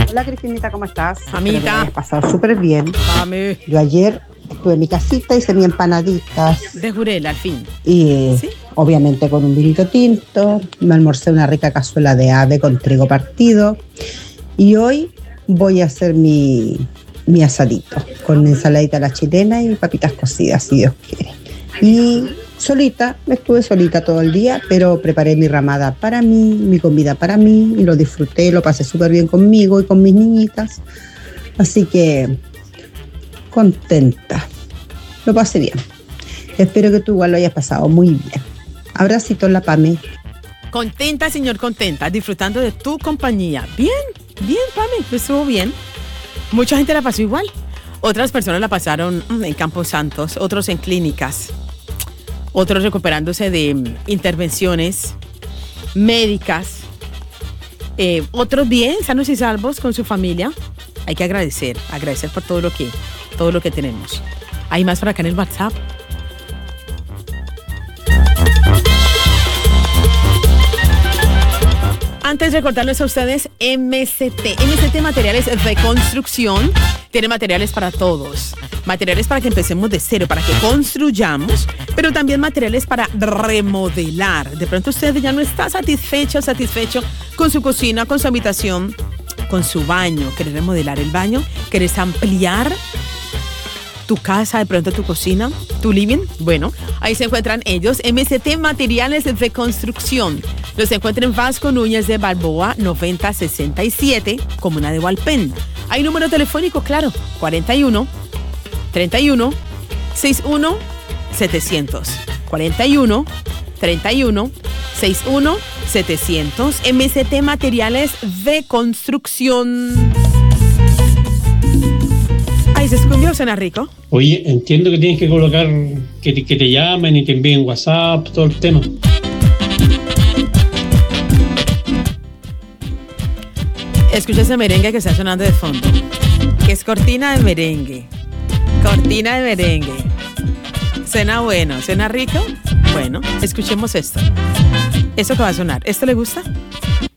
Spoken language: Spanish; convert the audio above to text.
Hola Cristinita, ¿cómo estás? Amita. Espero que la hayas pasado súper bien. Mami. Yo ayer estuve en mi casita, hice mi empanaditas De jurel, al fin. y ¿Sí? obviamente con un vinito tinto. Me almorcé una rica cazuela de ave con trigo partido. Y hoy voy a hacer mi asadito con ensaladita a la chilena y papitas cocidas, si Dios quiere. Y estuve solita todo el día, pero preparé mi ramada para mí, mi comida para mí, y lo disfruté, lo pasé súper bien conmigo y con mis niñitas. Así que contenta, lo pasé bien. Espero que tú igual lo hayas pasado muy bien. Abracito en la Pame. Contenta, señor, contenta, disfrutando de tu compañía. Bien, Pame, estuvo bien. Mucha gente la pasó igual. Otras personas la pasaron en Campos Santos, otros en clínicas, otros recuperándose de intervenciones médicas, otros bien, sanos y salvos con su familia. Hay que agradecer por todo lo que tenemos. Hay más por acá en el WhatsApp. Antes de recordarles a ustedes, MCT Materiales de Construcción tiene materiales para todos. Materiales para que empecemos de cero, para que construyamos, pero también materiales para remodelar. De pronto usted ya no está satisfecho con su cocina, con su habitación, con su baño. ¿Querés remodelar el baño? ¿Querés ampliar tu casa, de pronto tu cocina, tu living? Bueno, ahí se encuentran ellos, MCT Materiales de Construcción. Los encuentran en Vasco Núñez de Balboa, 9067, comuna de Hualpén. Hay número telefónico, claro, 41 31 61 700. 41 31 61 700. MCT Materiales de Construcción. Ay, se escondió, suena rico. Oye, entiendo que tienes que colocar que te llamen y te envíen WhatsApp, todo el tema. Escucha ese merengue que está sonando de fondo. Que es cortina de merengue. Cortina de merengue. Suena bueno, suena rico. Bueno, escuchemos esto. Esto que va a sonar. ¿Esto le gusta?